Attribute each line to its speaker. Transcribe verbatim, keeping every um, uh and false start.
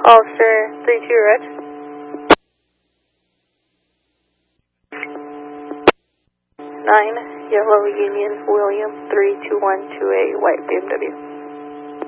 Speaker 1: Officer three two Red. nine, Yellow Union William three two one two eight White B M W.